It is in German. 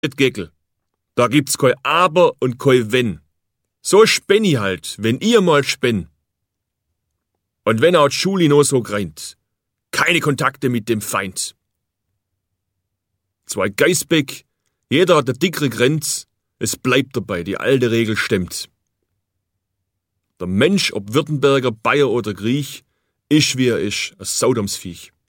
Geckel. Da gibt's kein Aber und kein Wenn. So spenn ich halt, wenn ihr mal spenn. Und wenn auch die Schule noch so greint. Keine Kontakte mit dem Feind. Zwei Geißbeck, jeder hat eine dickere Grenz, es bleibt dabei, die alte Regel stimmt. Der Mensch, ob Württemberger, Bayer oder Griech, ist wie er ist, ein Saudomsviech.